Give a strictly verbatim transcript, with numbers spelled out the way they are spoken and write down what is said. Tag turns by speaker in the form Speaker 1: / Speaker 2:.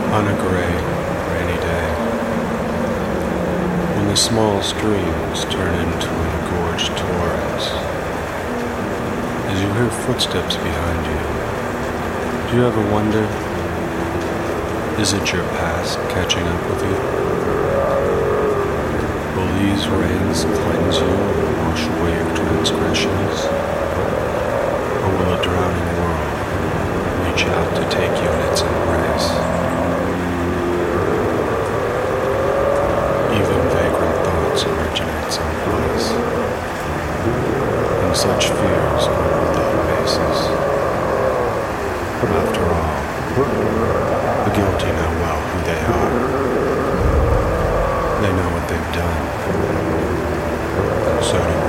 Speaker 1: On a gray, rainy day, when the small streams turn into an engorged torrent, as you hear footsteps behind you, do you ever wonder, is it your past catching up with you? Will these rains cleanse you and wash away your transgressions? Or will a drowning world reach out to take you in its embrace? Even vagrant thoughts originate someplace, and such fears are without basis. After all, the guilty know well who they are. They know what they've done, and so do